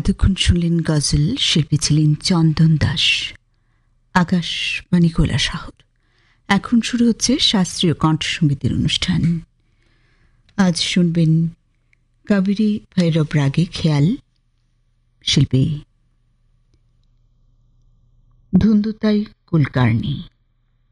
এতক্ষণ শুনলেন গজল, শিল্পী ছিলেন চন্দন দাস। আকাশবাণী কৈলাসহর। এখন শুরু হচ্ছে শাস্ত্রীয় কণ্ঠসঙ্গীতের অনুষ্ঠান। আজ শুনবেন কাবেরী ভৈরব রাগে খেয়াল, শিল্পী ধুন্দুতাই কুলকার্নি।